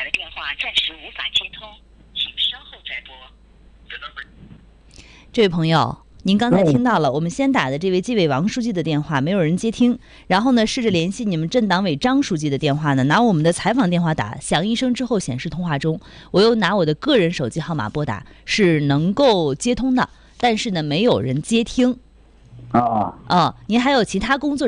的电话暂时无法接通，请稍后再拨。 这位朋友，您刚才听到了我们先打的这位纪委王书记的电话，没有人接听，然后呢试着联系你们镇党委张书记的电话呢，拿我们的采访电话打，响一声之后显示通话中，我又拿我的个人手机号码拨打，是能够接通的，但是呢没有人接听。您还有其他工作人员